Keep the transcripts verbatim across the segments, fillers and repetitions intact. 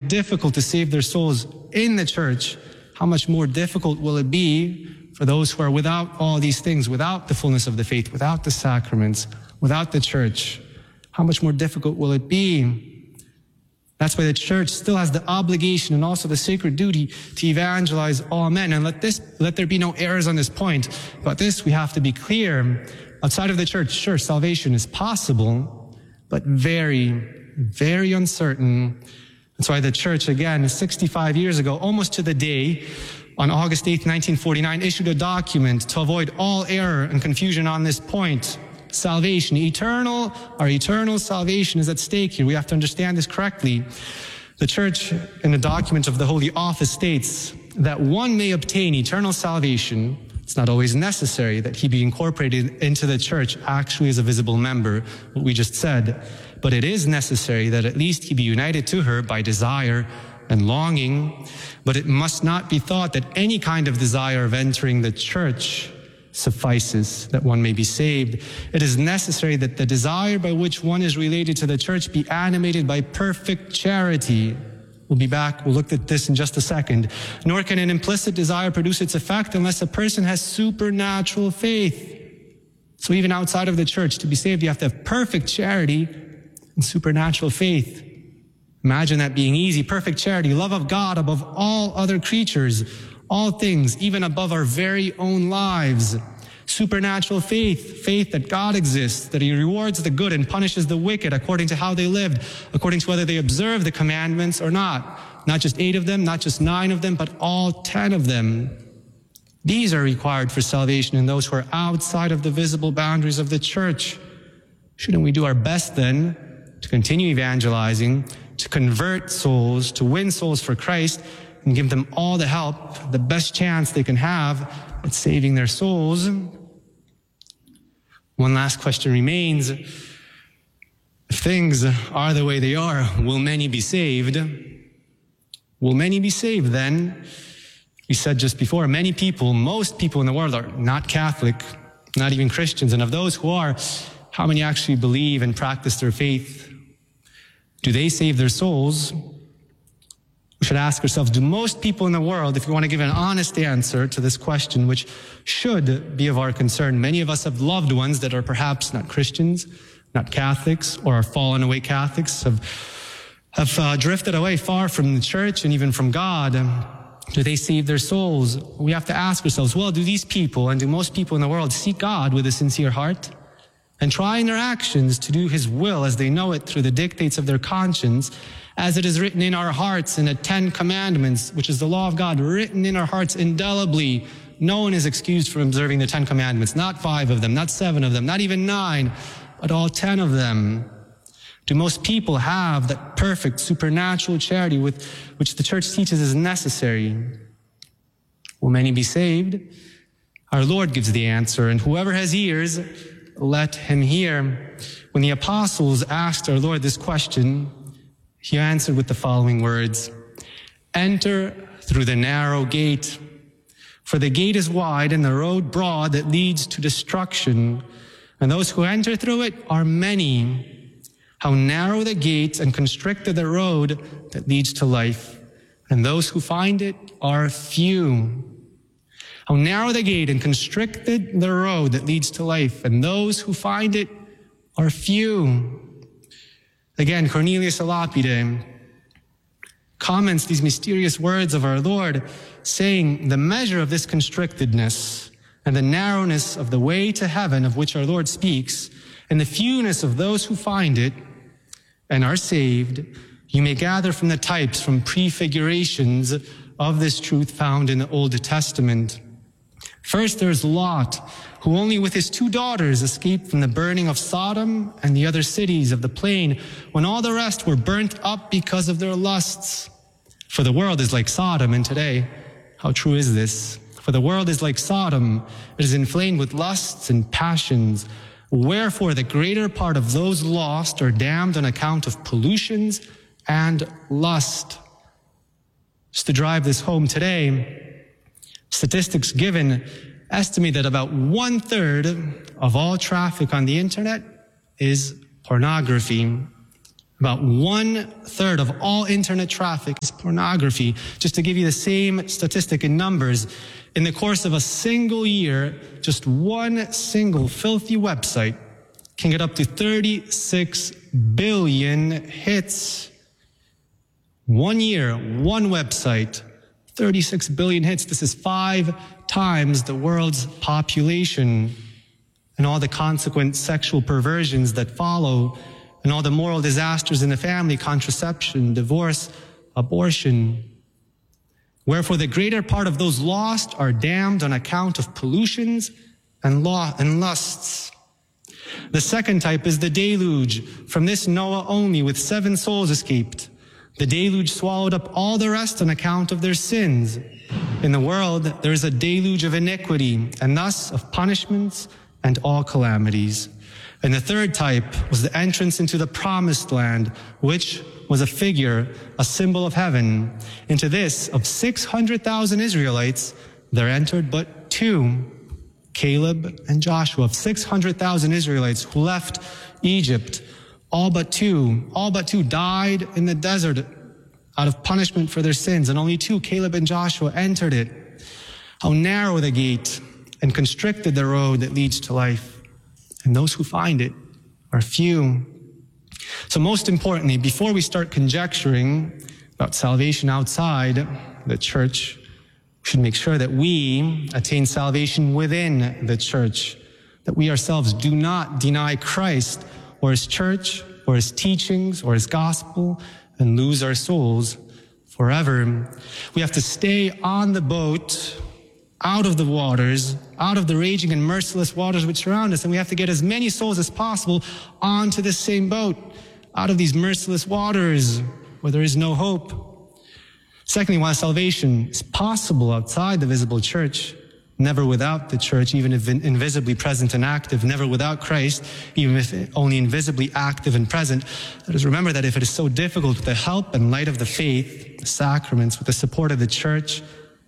difficult to save their souls in the church, how much more difficult will it be for those who are without all these things, without the fullness of the faith, without the sacraments, without the church? How much more difficult will it be? That's why the church still has the obligation and also the sacred duty to evangelize all men. And let this, let there be no errors on this point. But this, we have to be clear. Outside of the church, sure, salvation is possible, but very, very uncertain. That's why the church, again, sixty-five years ago, almost to the day, on August eighth, nineteen forty-nine, issued a document to avoid all error and confusion on this point. Salvation, eternal, our eternal salvation is at stake here. We have to understand this correctly. The church, in the document of the Holy Office, states that one may obtain eternal salvation. It's not always necessary that he be incorporated into the church actually as a visible member, what we just said. But it is necessary that at least he be united to her by desire and longing. But it must not be thought that any kind of desire of entering the church suffices that one may be saved. It is necessary that the desire by which one is related to the church be animated by perfect charity. We'll be back, we'll look at this in just a second. Nor can an implicit desire produce its effect unless a person has supernatural faith. So even outside of the church, to be saved, you have to have perfect charity and supernatural faith. Imagine that being easy. Perfect charity, love of God above all other creatures, all things, even above our very own lives. Supernatural faith, faith that God exists, that he rewards the good and punishes the wicked according to how they lived, according to whether they observe the commandments or not. Not just eight of them, not just nine of them, but all ten of them. These are required for salvation in those who are outside of the visible boundaries of the church. Shouldn't we do our best then to continue evangelizing, to convert souls, to win souls for Christ, and give them all the help, the best chance they can have at saving their souls? One last question remains. If things are the way they are, will many be saved? Will many be saved then? We said just before, many people, most people in the world are not Catholic, not even Christians. And of those who are, how many actually believe and practice their faith? Do they save their souls? We should ask ourselves, do most people in the world, if you want to give an honest answer to this question, which should be of our concern, many of us have loved ones that are perhaps not Christians, not Catholics, or are fallen away Catholics, have, have uh, drifted away far from the church and even from God. Do they save their souls? We have to ask ourselves, well, do these people and do most people in the world seek God with a sincere heart and try in their actions to do his will as they know it through the dictates of their conscience, as it is written in our hearts in the Ten Commandments, which is the law of God, written in our hearts indelibly? No one is excused from observing the Ten Commandments, not five of them, not seven of them, not even nine, but all ten of them. Do most people have that perfect supernatural charity with which the church teaches is necessary? Will many be saved? Our Lord gives the answer, and whoever has ears, let him hear. When the apostles asked our Lord this question, he answered with the following words: enter through the narrow gate, for the gate is wide and the road broad that leads to destruction, and those who enter through it are many. How narrow the gate and constricted the road that leads to life, and those who find it are few. How narrow the gate and constricted the road that leads to life, and those who find it are few. Again, Cornelius a Lapide comments these mysterious words of our Lord, saying the measure of this constrictedness and the narrowness of the way to heaven of which our Lord speaks, and the fewness of those who find it and are saved, you may gather from the types, from prefigurations of this truth found in the Old Testament. First, there's Lot, who only with his two daughters escaped from the burning of Sodom and the other cities of the plain, when all the rest were burnt up because of their lusts. For the world is like Sodom, and today, how true is this? For the world is like Sodom, it is inflamed with lusts and passions. Wherefore the greater part of those lost are damned on account of pollutions and lust. Just to drive this home today, statistics given estimate that about one third of all traffic on the internet is pornography. About one third of all internet traffic is pornography. Just to give you the same statistic in numbers, in the course of a single year, just one single filthy website can get up to thirty-six billion hits. One year, one website, thirty-six billion hits. This is five times the world's population, and all the consequent sexual perversions that follow, and all the moral disasters in the family, contraception, divorce, abortion. Wherefore the greater part of those lost are damned on account of pollutions and law and lusts. The second type is the deluge. From this Noah only with seven souls escaped. The deluge swallowed up all the rest on account of their sins. In the world there is a deluge of iniquity, and thus of punishments and all calamities. And the third type was the entrance into the promised land, which was a figure, a symbol of heaven. Into this, of six hundred thousand Israelites, there entered but two, Caleb and Joshua. Of six hundred thousand Israelites who left Egypt, all but two, all but two died in the desert out of punishment for their sins, and only two, Caleb and Joshua, entered it. How narrow the gate and constricted the road that leads to life, and those who find it are few. So most importantly, before we start conjecturing about salvation outside the church, we should make sure that we attain salvation within the church, that we ourselves do not deny Christ or his church or his teachings or his gospel and lose our souls forever. We have to stay on the boat, out of the waters, out of the raging and merciless waters which surround us, and we have to get as many souls as possible onto this same boat, out of these merciless waters where there is no hope. Secondly, while salvation is possible outside the visible church, never without the church, even if invisibly present and active, never without Christ, even if only invisibly active and present, let us remember that if it is so difficult with the help and light of the faith, the sacraments, with the support of the church,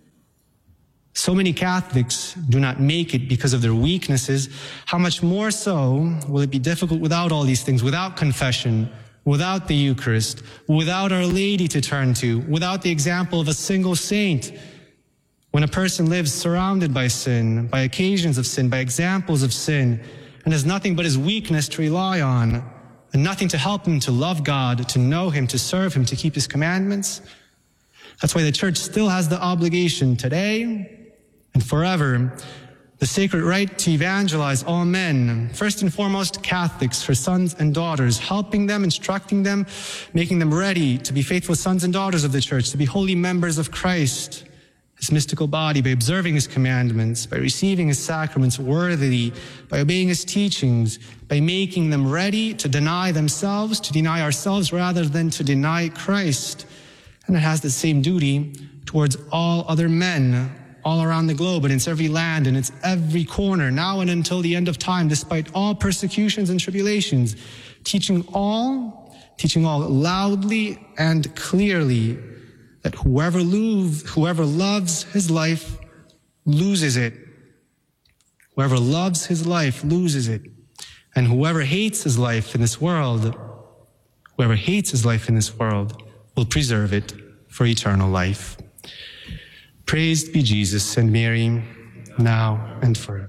so many Catholics do not make it because of their weaknesses, how much more so will it be difficult without all these things, without confession, without the Eucharist, without Our Lady to turn to, without the example of a single saint. When a person lives surrounded by sin, by occasions of sin, by examples of sin, and has nothing but his weakness to rely on, and nothing to help him to love God, to know him, to serve him, to keep his commandments, that's why the church still has the obligation today and forever, the sacred right to evangelize all men, first and foremost Catholics, her sons and daughters, helping them, instructing them, making them ready to be faithful sons and daughters of the church, to be holy members of Christ, his mystical body, by observing his commandments, by receiving his sacraments worthily, by obeying his teachings, by making them ready to deny themselves, to deny ourselves rather than to deny Christ. And it has the same duty towards all other men all around the globe, and it's every land, and it's every corner, now and until the end of time, despite all persecutions and tribulations, teaching all, teaching all loudly and clearly that whoever, lose, whoever loves his life loses it. Whoever loves his life loses it. And whoever hates his life in this world, whoever hates his life in this world will preserve it for eternal life. Praised be Jesus and Mary, now and forever.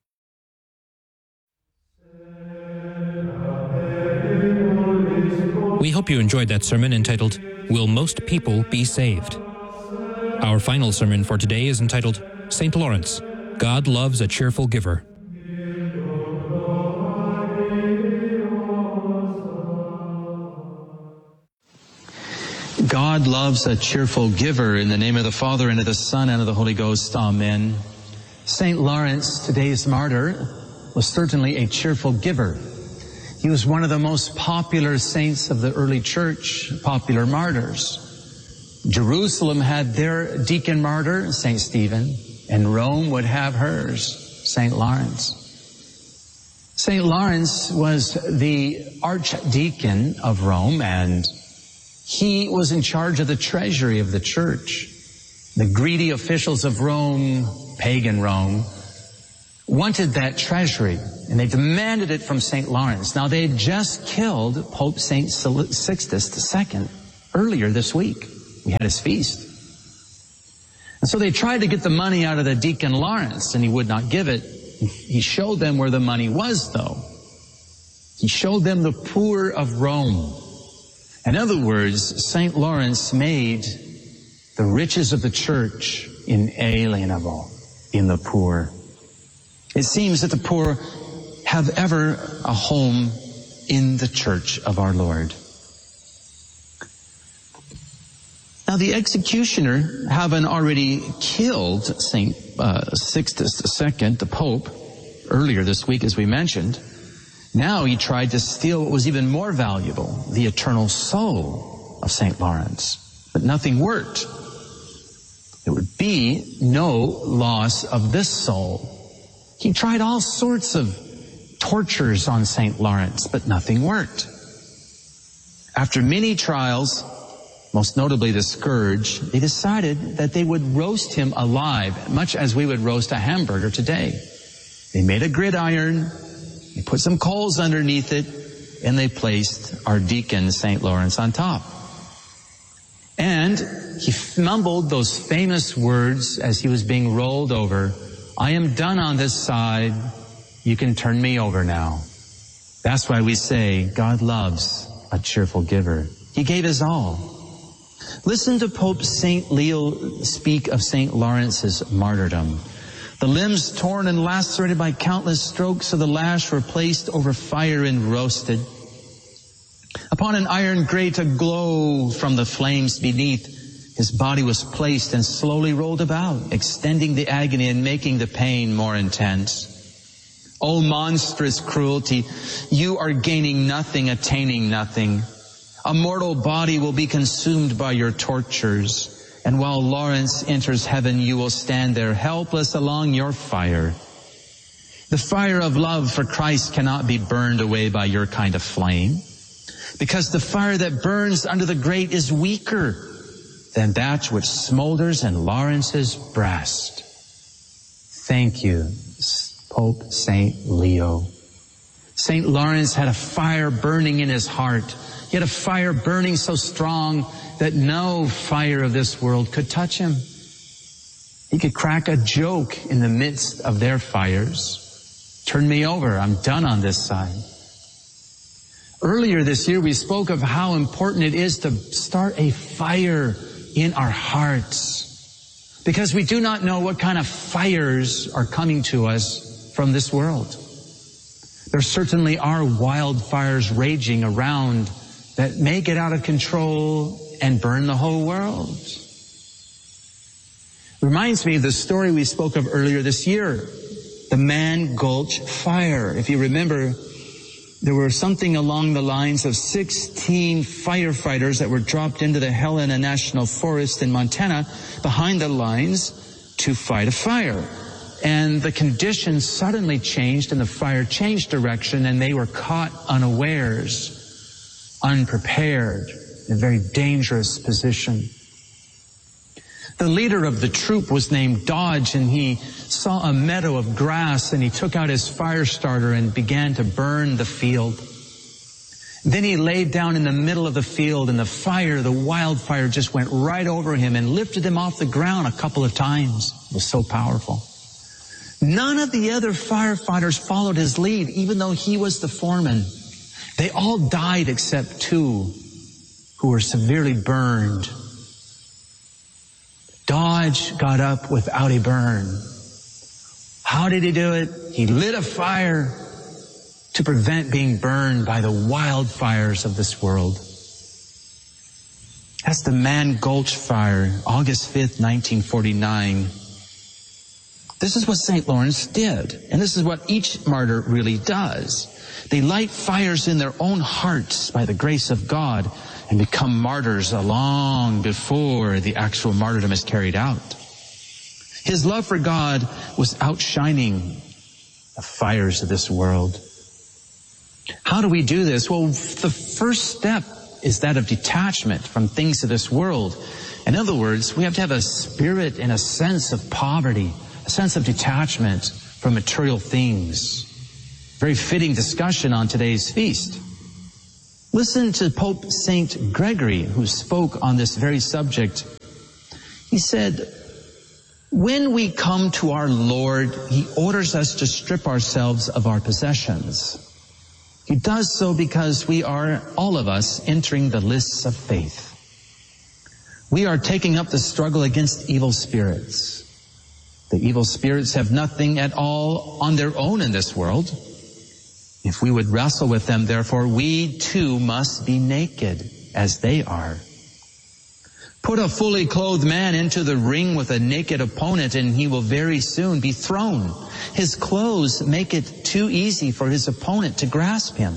We hope you enjoyed that sermon entitled, Will Most People Be Saved? Our final sermon for today is entitled, Saint Lawrence, God Loves a Cheerful Giver. God loves a cheerful giver. In the name of the Father, and of the Son, and of the Holy Ghost. Amen. Saint Lawrence, today's martyr, was certainly a cheerful giver. He was one of the most popular saints of the early church, popular martyrs. Jerusalem had their deacon martyr, Saint Stephen, and Rome would have hers, Saint Lawrence. Saint Lawrence was the archdeacon of Rome, and he was in charge of the treasury of the church. The greedy officials of Rome, pagan Rome, wanted that treasury, and they demanded it from Saint Lawrence. Now, they had just killed Pope Saint Sixtus the Second earlier this week. We had his feast. And so they tried to get the money out of the Deacon Lawrence, and he would not give it. He showed them where the money was, though. He showed them the poor of Rome. In other words, Saint Lawrence made the riches of the church inalienable in the poor. It seems that the poor have ever a home in the church of our Lord. Now, the executioner, having already killed Saint uh, Sixtus the Second, the Pope, earlier this week, as we mentioned, now he tried to steal what was even more valuable, the eternal soul of Saint Lawrence. But nothing worked. There would be no loss of this soul. He tried all sorts of tortures on Saint Lawrence, but nothing worked. After many trials, most notably the scourge, they decided that they would roast him alive, much as we would roast a hamburger today. They made a gridiron, they put some coals underneath it, and they placed our deacon, Saint Lawrence, on top. And he mumbled those famous words as he was being rolled over, "I am done on this side, you can turn me over now." That's why we say God loves a cheerful giver. He gave his all. Listen to Pope Saint Leo speak of Saint Lawrence's martyrdom. The limbs torn and lacerated by countless strokes of the lash were placed over fire and roasted. Upon an iron grate aglow from the flames beneath, his body was placed and slowly rolled about, extending the agony and making the pain more intense. O monstrous cruelty, you are gaining nothing, attaining nothing. A mortal body will be consumed by your tortures, and while Lawrence enters heaven, you will stand there helpless along your fire. The fire of love for Christ cannot be burned away by your kind of flame, because the fire that burns under the grate is weaker than that which smolders in Lawrence's breast. Thank you, Pope Saint Leo. Saint Lawrence had a fire burning in his heart. He had a fire burning so strong that no fire of this world could touch him. He could crack a joke in the midst of their fires. Turn me over, I'm done on this side. Earlier this year, we spoke of how important it is to start a fire in our hearts, because we do not know what kind of fires are coming to us from this world. There certainly are wildfires raging around that may get out of control and burn the whole world. Reminds me of the story we spoke of earlier this year, the Man Gulch fire. If you remember, there were something along the lines of sixteen firefighters that were dropped into the Helena National Forest in Montana behind the lines to fight a fire. And the conditions suddenly changed and the fire changed direction, and they were caught unawares, unprepared, in a very dangerous position. The leader of the troop was named Dodge, and he saw a meadow of grass, and he took out his fire starter and began to burn the field. Then he laid down in the middle of the field, and the fire, the wildfire, just went right over him and lifted him off the ground a couple of times. It was so powerful. None of the other firefighters followed his lead, even though he was the foreman. They all died except two who were severely burned. Dodge got up without a burn. How did he do it? He lit a fire to prevent being burned by the wildfires of this world. That's the Man Gulch fire, August fifth, nineteen forty-nine. This is what Saint Lawrence did, and this is what each martyr really does. They light fires in their own hearts by the grace of God and become martyrs long before the actual martyrdom is carried out. His love for God was outshining the fires of this world. How do we do this? Well, the first step is that of detachment from things of this world. In other words, we have to have a spirit and a sense of poverty, a sense of detachment from material things. Very fitting discussion on today's feast. Listen to Pope Saint Gregory, who spoke on this very subject. He said, when we come to our Lord, He orders us to strip ourselves of our possessions. He does so because we are, all of us, entering the lists of faith. We are taking up the struggle against evil spirits. The evil spirits have nothing at all on their own in this world. If we would wrestle with them, therefore, we too must be naked as they are. Put a fully clothed man into the ring with a naked opponent, and he will very soon be thrown. His clothes make it too easy for his opponent to grasp him.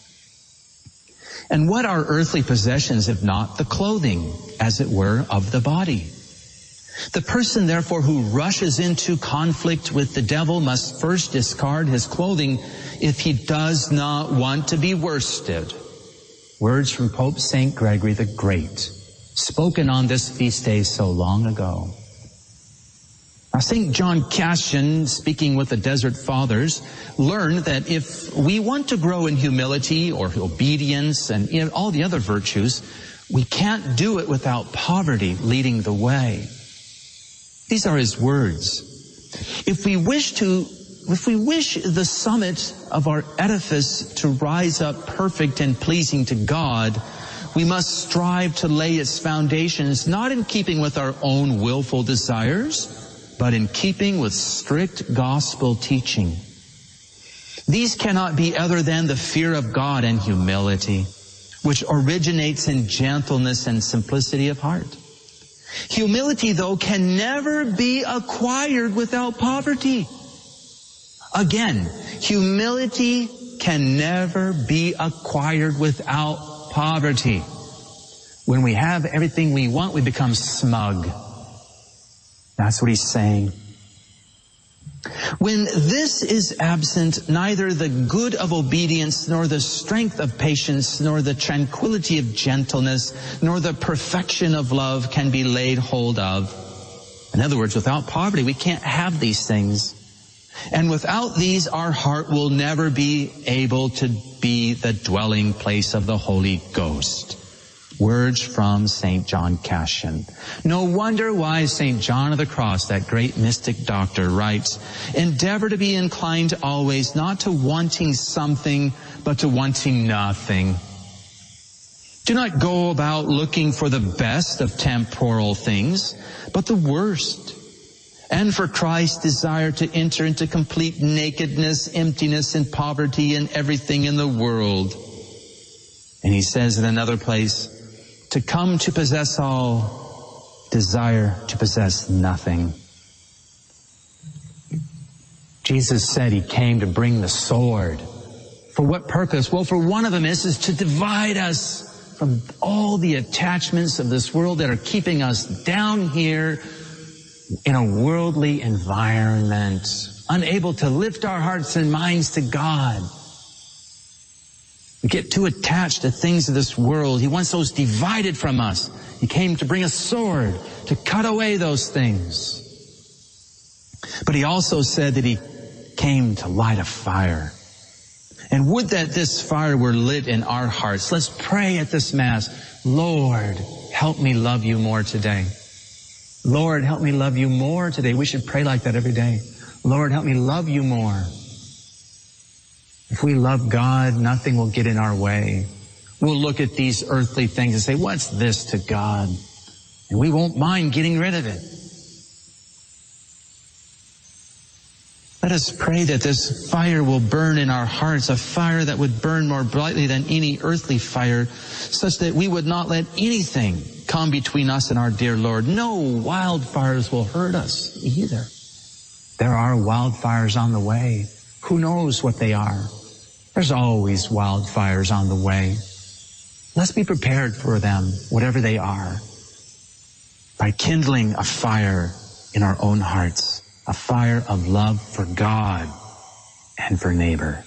And what are earthly possessions if not the clothing, as it were, of the body? The person, therefore, who rushes into conflict with the devil must first discard his clothing if he does not want to be worsted. Words from Pope Saint Gregory the Great, spoken on this feast day so long ago. Now, Saint John Cassian, speaking with the Desert Fathers, learned that if we want to grow in humility or obedience and you know, all the other virtues, we can't do it without poverty leading the way. These are his words. If we wish to, if we wish the summit of our edifice to rise up perfect and pleasing to God, we must strive to lay its foundations not in keeping with our own willful desires, but in keeping with strict gospel teaching. These cannot be other than the fear of God and humility, which originates in gentleness and simplicity of heart. Humility, though, can never be acquired without poverty. Again, humility can never be acquired without poverty. When we have everything we want, we become smug. That's what he's saying. When this is absent, neither the good of obedience, nor the strength of patience, nor the tranquility of gentleness, nor the perfection of love can be laid hold of. In other words, without poverty, we can't have these things. And without these, our heart will never be able to be the dwelling place of the Holy Ghost. Words from Saint John Cassian. No wonder why Saint John of the Cross, that great mystic doctor, writes, endeavor to be inclined always not to wanting something, but to wanting nothing. Do not go about looking for the best of temporal things, but the worst. And for Christ, desire to enter into complete nakedness, emptiness, and poverty in everything in the world. And he says in another place, to come to possess all, desire to possess nothing. Jesus said he came to bring the sword. For what purpose? Well, for one of them is, is to divide us from all the attachments of this world that are keeping us down here in a worldly environment, unable to lift our hearts and minds to God. We get too attached to things of this world. He wants those divided from us. He came to bring a sword to cut away those things. But he also said that he came to light a fire. And would that this fire were lit in our hearts. Let's pray at this Mass. Lord, help me love you more today. Lord, help me love you more today. We should pray like that every day. Lord, help me love you more. If we love God, nothing will get in our way. We'll look at these earthly things and say, what's this to God? And we won't mind getting rid of it. Let us pray that this fire will burn in our hearts, a fire that would burn more brightly than any earthly fire, such that we would not let anything come between us and our dear Lord. No wildfires will hurt us either. There are wildfires on the way. Who knows what they are? There's always wildfires on the way. Let's be prepared for them, whatever they are, by kindling a fire in our own hearts, a fire of love for God and for neighbor.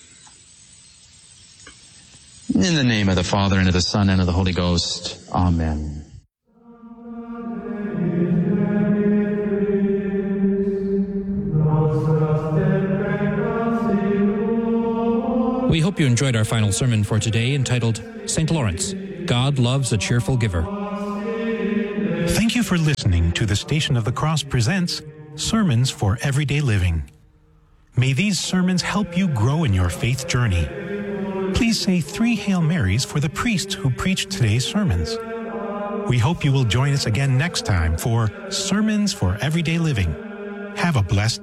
In the name of the Father, and of the Son, and of the Holy Ghost. Amen. Nostra We hope you enjoyed our final sermon for today entitled Saint Lawrence, God Loves a Cheerful Giver. Thank you for listening to the Station of the Cross presents Sermons for Everyday Living. May these sermons help you grow in your faith journey. Please say three Hail Marys for the priest who preached today's sermons. We hope you will join us again next time for Sermons for Everyday Living. Have a blessed